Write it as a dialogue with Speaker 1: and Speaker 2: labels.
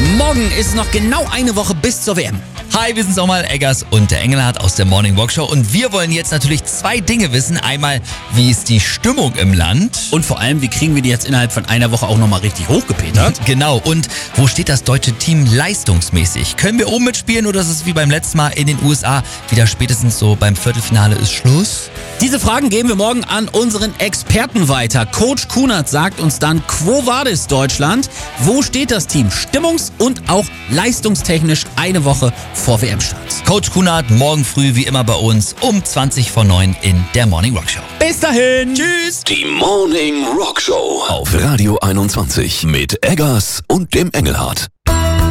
Speaker 1: Morgen ist noch genau eine Woche bis zur WM.
Speaker 2: Hi, wir sind's nochmal, Eggers und der Engelhardt aus der Morning Walk Show. Und wir wollen jetzt natürlich 2 Dinge wissen. Einmal, wie ist die Stimmung im Land?
Speaker 1: Und vor allem, wie kriegen wir die jetzt innerhalb von einer Woche auch nochmal richtig hochgepetert?
Speaker 2: Genau. Und wo steht das deutsche Team leistungsmäßig? Können wir oben mitspielen oder ist es wie beim letzten Mal in den USA wieder spätestens so beim Viertelfinale ist Schluss?
Speaker 1: Diese Fragen geben wir morgen an unseren Experten weiter. Coach Kunert sagt uns dann, Quo Vadis Deutschland? Wo steht das Team stimmungs- und auch leistungstechnisch eine Woche vor WM-Start?
Speaker 2: Coach Kunert morgen früh wie immer bei uns um 20:09 in der Morning Rock Show.
Speaker 1: Bis dahin!
Speaker 2: Tschüss!
Speaker 3: Die Morning Rock Show auf Radio 21 mit Eggers und dem Engelhardt.